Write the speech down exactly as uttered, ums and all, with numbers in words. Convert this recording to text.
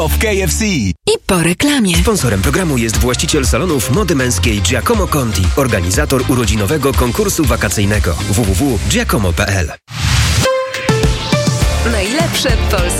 w K F C. I po reklamie. Sponsorem programu jest właściciel salonów mody męskiej Giacomo Conti, organizator urodzinowego konkursu wakacyjnego w w w kropka giacomo kropka p l. Najlepsze polskie